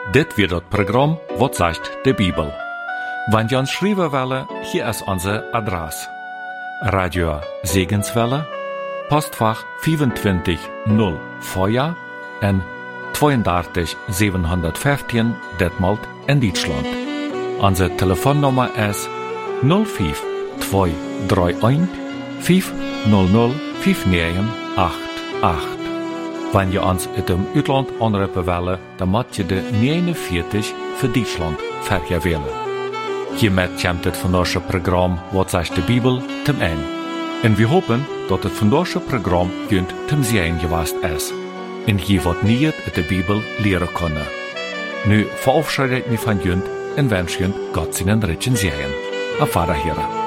Dit wird das Programm Wat sagt de Bibel. Wenn ihr uns schreiben wollen, hier ist unsere Adresse. Radio Segenswelle, Postfach 25 0 Feuer en 32 715 Detmold in Deutschland. Unsere Telefonnummer ist 05 231 500 5988. Wenn ihr uns in dem Utland anrufen wollen, dann müsst ihr de 49 für Deutschland verkehr wählen. Hiermit kommt das vandaagse Programm Wat sagt de Bibel zum Ende. Und wir hoffen, dass das vandaagse Programm junt zum Sehen gewesen ist. Und je wat niet in der Bibel leren können. Nu verabschiedet mich von junt und wünsche junt Gott seinen Ritchen Sehen. Auf Wiederhören.